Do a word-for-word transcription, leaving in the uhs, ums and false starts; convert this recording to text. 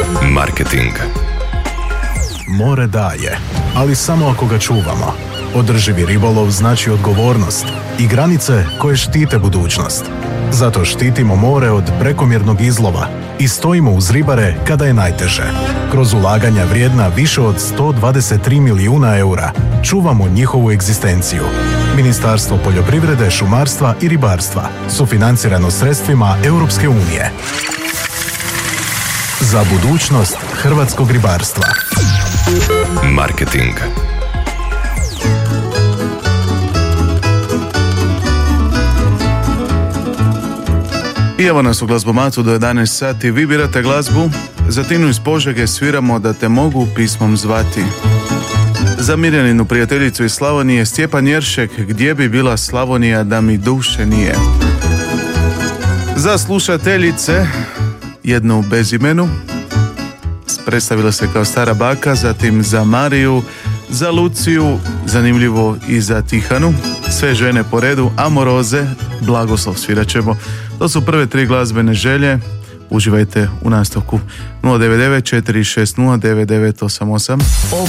Marketing. More daje, ali samo ako ga čuvamo. Održivi ribolov znači odgovornost i granice koje štite budućnost. Zato štitimo more od prekomjernog izlova i stojimo uz ribare kada je najteže. Kroz ulaganja vrijedna više od sto dvadeset tri milijuna eura čuvamo njihovu egzistenciju. Ministarstvo poljoprivrede, šumarstva i ribarstva sufinancirano sredstvima Europske unije. Za budućnost hrvatskog ribarstva. Marketing. I evo nas u glazbomatu do jedanaest sati. Vi birate glazbu. Za Tinu iz Požege sviramo Da te mogu pismom zvati. Za Mirjaninu prijateljicu iz Slavonije Stjepan Jeršek, Gdje bi bila Slavonija da mi duše nije. Za slušateljice jednu u bezimenu, predstavila se kao stara baka. Zatim za Mariju, za Luciju, zanimljivo i za Tihanu. Sve žene po redu, Amoroze, Blagoslov svirat ćemo. To su prve tri glazbene želje. Uživajte u nastavku. nula devet devet četiri šest nula devet devet osam osam. Ovo